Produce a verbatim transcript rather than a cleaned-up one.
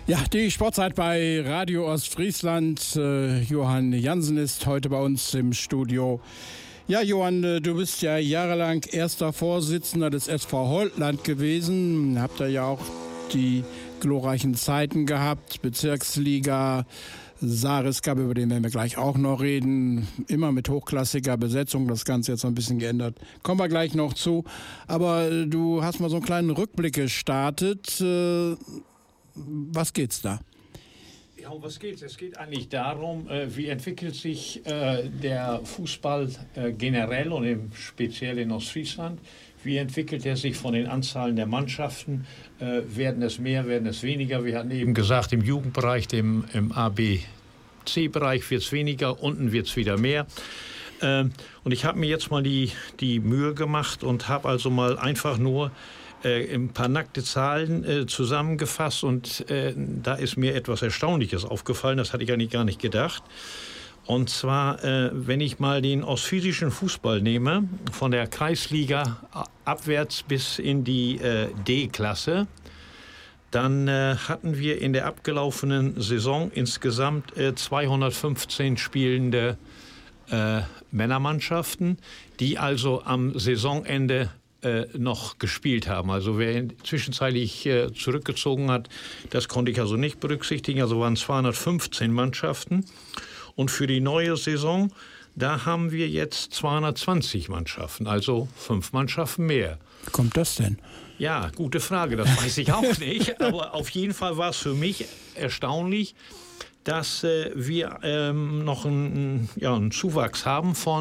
Ja, die Sportzeit bei Radio Ostfriesland. Äh, Johann Jansen ist heute bei uns im Studio. Ja, Johann, äh, du bist ja jahrelang erster Vorsitzender des S V Holtland gewesen. Habt ihr ja auch die glorreichen Zeiten gehabt. Bezirksliga, Saris-Cup, über den werden wir gleich auch noch reden. Immer mit hochklassiger Besetzung, das Ganze jetzt noch ein bisschen geändert. Kommen wir gleich noch zu. Aber äh, du hast mal so einen kleinen Rückblick gestartet. Äh, Was geht's da? Ja, um was geht's? Es geht eigentlich darum, äh, wie entwickelt sich äh, der Fußball äh, generell und im speziell in Ostfriesland. Wie entwickelt er sich von den Anzahlen der Mannschaften? Äh, werden es mehr, werden es weniger? Wir hatten eben gesagt, im Jugendbereich, dem, im A B C-Bereich wird es weniger, unten wird es wieder mehr. Äh, und ich habe mir jetzt mal die, die Mühe gemacht und habe also mal einfach nur Äh, ein paar nackte Zahlen äh, zusammengefasst und äh, da ist mir etwas Erstaunliches aufgefallen, das hatte ich eigentlich gar nicht gedacht. Und zwar, äh, wenn ich mal den ostfriesischen Fußball nehme, von der Kreisliga abwärts bis in die äh, D-Klasse, dann äh, hatten wir in der abgelaufenen Saison insgesamt äh, zweihundertfünfzehn spielende äh, Männermannschaften, die also am Saisonende noch gespielt haben. Also wer zwischenzeitlich äh, zurückgezogen hat, das konnte ich also nicht berücksichtigen. Also waren zweihundertfünfzehn Mannschaften. Und für die neue Saison, da haben wir jetzt zweihundertzwanzig Mannschaften, also fünf Mannschaften mehr. Wie kommt das denn? Ja, gute Frage, das weiß ich auch nicht. Aber auf jeden Fall war es für mich erstaunlich, dass äh, wir ähm, noch einen, ja, einen Zuwachs haben von